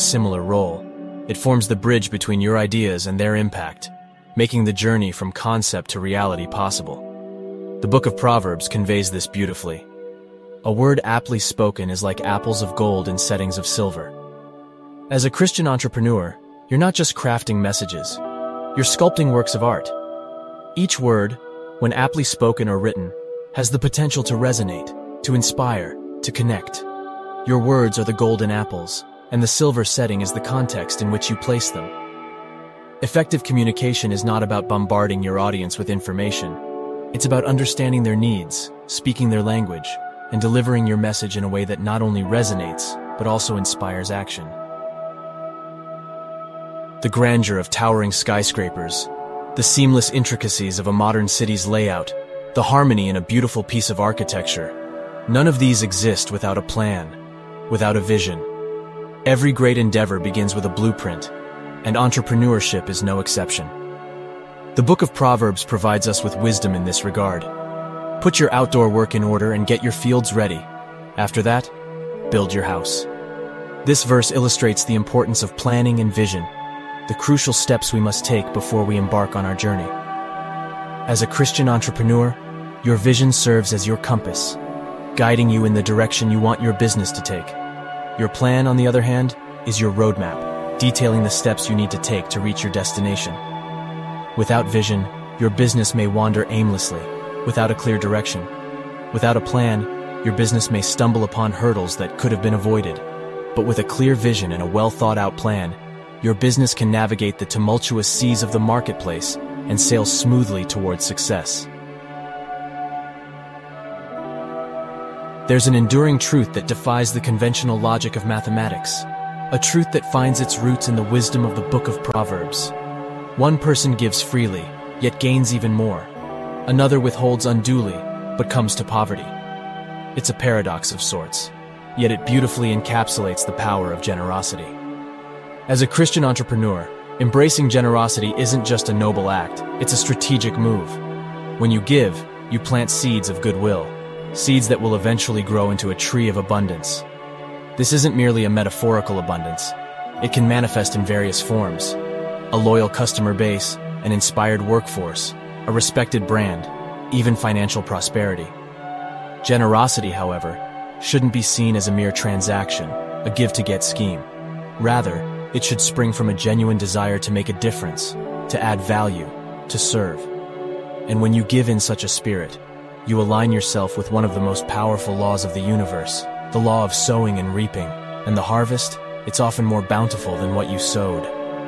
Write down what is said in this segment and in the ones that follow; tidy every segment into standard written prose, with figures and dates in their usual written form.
similar role. It forms the bridge between your ideas and their impact, making the journey from concept to reality possible. The Book of Proverbs conveys this beautifully. A word aptly spoken is like apples of gold in settings of silver. As a Christian entrepreneur, you're not just crafting messages, you're sculpting works of art. Each word, when aptly spoken or written, has the potential to resonate, to inspire, to connect. Your words are the golden apples, and the silver setting is the context in which you place them. Effective communication is not about bombarding your audience with information. It's about understanding their needs, speaking their language, and delivering your message in a way that not only resonates, but also inspires action. The grandeur of towering skyscrapers, the seamless intricacies of a modern city's layout, the harmony in a beautiful piece of architecture, none of these exist without a plan, without a vision. Every great endeavor begins with a blueprint, and entrepreneurship is no exception. The Book of Proverbs provides us with wisdom in this regard. Put your outdoor work in order and get your fields ready. After that, build your house. This verse illustrates the importance of planning and vision, the crucial steps we must take before we embark on our journey. As a Christian entrepreneur, your vision serves as your compass, guiding you in the direction you want your business to take. Your plan, on the other hand, is your roadmap, detailing the steps you need to take to reach your destination. Without vision, your business may wander aimlessly, without a clear direction. Without a plan, your business may stumble upon hurdles that could have been avoided. But with a clear vision and a well-thought-out plan, your business can navigate the tumultuous seas of the marketplace and sail smoothly towards success. There's an enduring truth that defies the conventional logic of mathematics, a truth that finds its roots in the wisdom of the Book of Proverbs. One person gives freely, yet gains even more. Another withholds unduly, but comes to poverty. It's a paradox of sorts, yet it beautifully encapsulates the power of generosity. As a Christian entrepreneur, embracing generosity isn't just a noble act, it's a strategic move. When you give, you plant seeds of goodwill, seeds that will eventually grow into a tree of abundance. This isn't merely a metaphorical abundance. It can manifest in various forms: a loyal customer base, an inspired workforce, a respected brand, even financial prosperity. Generosity, however, shouldn't be seen as a mere transaction, a give-to-get scheme. Rather, it should spring from a genuine desire to make a difference, to add value, to serve. And when you give in such a spirit, you align yourself with one of the most powerful laws of the universe, the law of sowing and reaping, and the harvest, it's often more bountiful than what you sowed.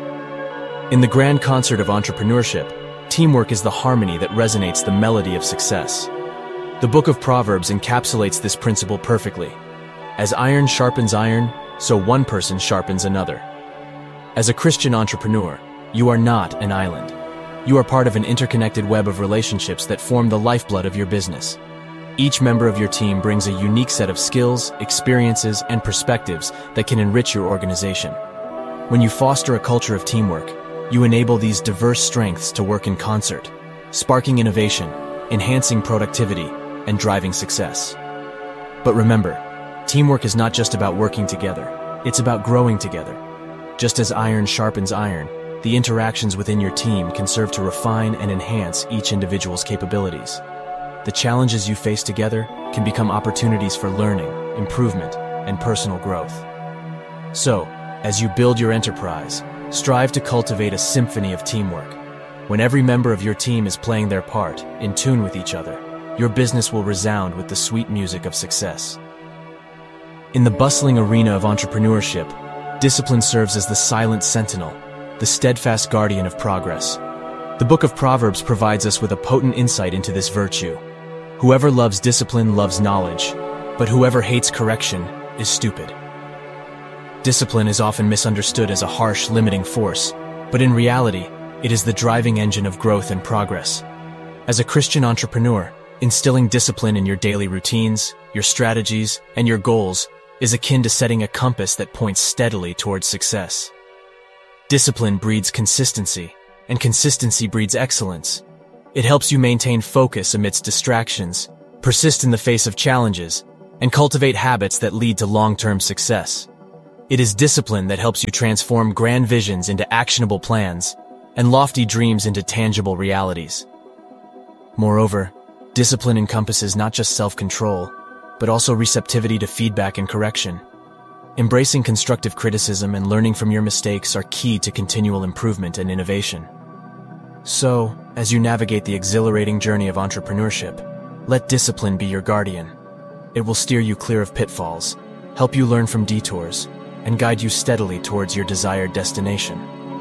In the grand concert of entrepreneurship, teamwork is the harmony that resonates the melody of success. The Book of Proverbs encapsulates this principle perfectly. As iron sharpens iron, so one person sharpens another. As a Christian entrepreneur, you are not an island. You are part of an interconnected web of relationships that form the lifeblood of your business. Each member of your team brings a unique set of skills, experiences, and perspectives that can enrich your organization. When you foster a culture of teamwork, you enable these diverse strengths to work in concert, sparking innovation, enhancing productivity, and driving success. But remember, teamwork is not just about working together, it's about growing together. Just as iron sharpens iron, the interactions within your team can serve to refine and enhance each individual's capabilities. The challenges you face together can become opportunities for learning, improvement, and personal growth. So, as you build your enterprise, strive to cultivate a symphony of teamwork. When every member of your team is playing their part, in tune with each other, your business will resound with the sweet music of success. In the bustling arena of entrepreneurship, discipline serves as the silent sentinel, the steadfast guardian of progress. The Book of Proverbs provides us with a potent insight into this virtue. Whoever loves discipline loves knowledge, but whoever hates correction is stupid. Discipline is often misunderstood as a harsh, limiting force, but in reality, it is the driving engine of growth and progress. As a Christian entrepreneur, instilling discipline in your daily routines, your strategies, and your goals is akin to setting a compass that points steadily towards success. Discipline breeds consistency, and consistency breeds excellence. It helps you maintain focus amidst distractions, persist in the face of challenges, and cultivate habits that lead to long-term success. It is discipline that helps you transform grand visions into actionable plans and lofty dreams into tangible realities. Moreover, discipline encompasses not just self-control, but also receptivity to feedback and correction. Embracing constructive criticism and learning from your mistakes are key to continual improvement and innovation. So, as you navigate the exhilarating journey of entrepreneurship, let discipline be your guardian. It will steer you clear of pitfalls, help you learn from detours, and guide you steadily towards your desired destination.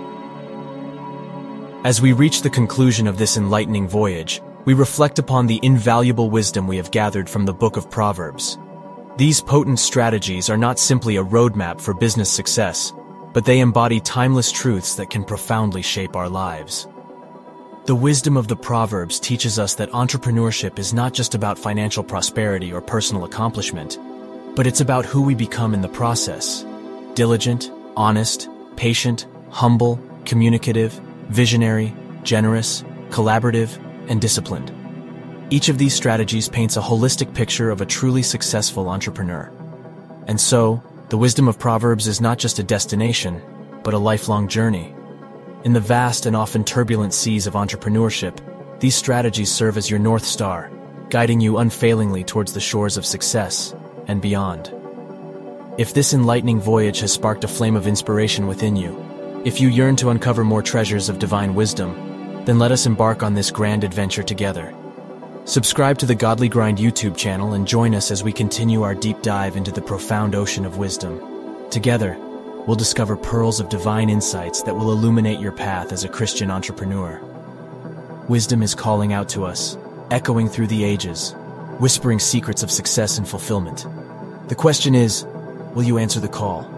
As we reach the conclusion of this enlightening voyage, we reflect upon the invaluable wisdom we have gathered from the Book of Proverbs. These potent strategies are not simply a roadmap for business success, but they embody timeless truths that can profoundly shape our lives. The wisdom of the Proverbs teaches us that entrepreneurship is not just about financial prosperity or personal accomplishment, but it's about who we become in the process. Diligent, honest, patient, humble, communicative, visionary, generous, collaborative, and disciplined. Each of these strategies paints a holistic picture of a truly successful entrepreneur. And so, the wisdom of Proverbs is not just a destination, but a lifelong journey. In the vast and often turbulent seas of entrepreneurship, these strategies serve as your North Star, guiding you unfailingly towards the shores of success and beyond. If this enlightening voyage has sparked a flame of inspiration within you, if you yearn to uncover more treasures of divine wisdom, then let us embark on this grand adventure together. Subscribe to the Godly Grind YouTube channel and join us as we continue our deep dive into the profound ocean of wisdom. Together, we'll discover pearls of divine insights that will illuminate your path as a Christian entrepreneur. Wisdom is calling out to us, echoing through the ages, whispering secrets of success and fulfillment. The question is, will you answer the call?